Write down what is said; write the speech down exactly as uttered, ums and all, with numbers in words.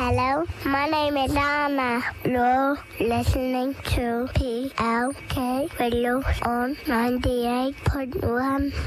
Hello, my name is Anna. You're listening to P L K Radio on ninety-eight point one.